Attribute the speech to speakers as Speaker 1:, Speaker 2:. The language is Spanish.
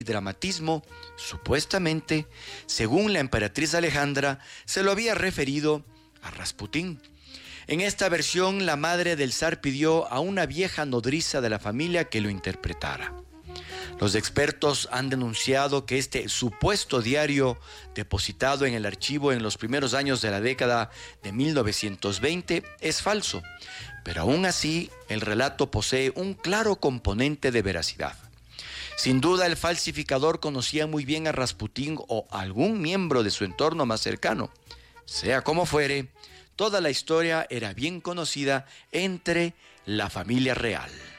Speaker 1: dramatismo, supuestamente, según la emperatriz Alejandra, se lo había referido a Rasputín. En esta versión, la madre del zar pidió a una vieja nodriza de la familia que lo interpretara. Los expertos han denunciado que este supuesto diario, depositado en el archivo en los primeros años de la década de 1920, es falso, pero aún así el relato posee un claro componente de veracidad. Sin duda, el falsificador conocía muy bien a Rasputín o a algún miembro de su entorno más cercano. Sea como fuere, toda la historia era bien conocida entre la familia real.